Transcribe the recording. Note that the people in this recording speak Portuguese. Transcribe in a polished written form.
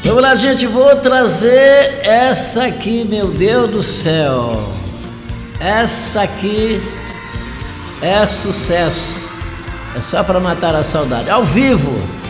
Vamos lá, gente, vou trazer essa aqui, meu Deus do céu. Essa aqui é sucesso. É só para matar a saudade. Ao vivo.